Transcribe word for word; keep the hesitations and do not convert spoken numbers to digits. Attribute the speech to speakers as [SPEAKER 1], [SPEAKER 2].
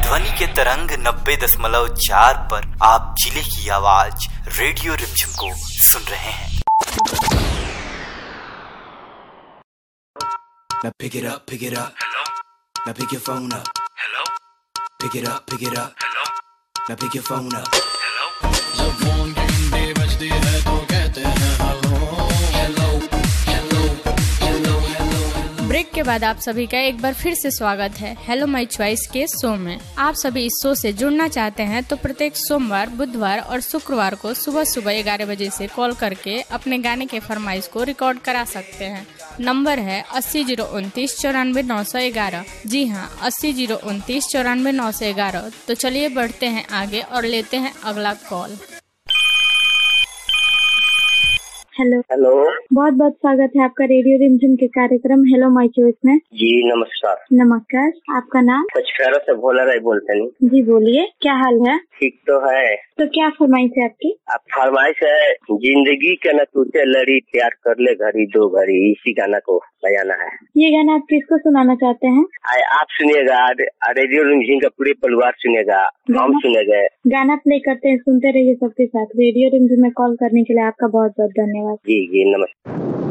[SPEAKER 1] ध्वनि के तरंग नब्बे दशमलव चार पर आप जिले की आवाज रेडियो रिमझिम को सुन रहे हैं।
[SPEAKER 2] Now pick it up, pick it up. Hello. Now pick your phone up. Hello. Pick it up, pick it up. Hello. Now pick your phone up. Hello. जब फोन की घंटी बजती है तो कहते हैं hello hello hello hello hello.
[SPEAKER 3] Break के बाद आप सभी का एक बार फिर से स्वागत है हेलो माय चॉइस के शो में। आप सभी इस शो से जुड़ना चाहते हैं तो प्रत्येक सोमवार, बुधवार और शुक्रवार को सुबह सुबह ग्यारह बजे से कॉल करके अपने गाने के फरमाइश को रिकॉर्ड करा सकते हैं। नंबर है अस्सी जीरो उनतीस चौरानवे नौ सौ ग्यारह। जी हाँ, अस्सी जीरो उनतीस चौरानवे नौ सौ ग्यारह। तो चलिए बढ़ते हैं आगे और लेते हैं अगला कॉल।
[SPEAKER 4] हेलो
[SPEAKER 5] हेलो,
[SPEAKER 4] बहुत बहुत स्वागत है आपका रेडियो रिमझिम के कार्यक्रम हेलो माय चॉइस में।
[SPEAKER 5] जी नमस्कार।
[SPEAKER 4] नमस्कार, आपका नाम?
[SPEAKER 5] पचफेरा से भोला राय बोलते हैं।
[SPEAKER 4] जी बोलिए, क्या हाल है?
[SPEAKER 5] ठीक तो है।
[SPEAKER 4] तो क्या फरमाइश है आपकी?
[SPEAKER 5] आप फरमाइश है जिंदगी के न तुझे लड़ी प्यार कर ले घड़ी दो घड़ी, इसी गाना को बजाना है।
[SPEAKER 4] ये गाना आप किसको सुनाना चाहते हैं?
[SPEAKER 5] आए आप सुनिएगा, रेडियो रिमझिम का पूरे परिवार सुनेगा, हम सुनेंगे।
[SPEAKER 4] गाना प्ले करते हैं, सुनते रहिए सबके साथ। रेडियो रिमझिम में कॉल करने के लिए आपका बहुत बहुत धन्यवाद।
[SPEAKER 5] जी जी नमस्कार।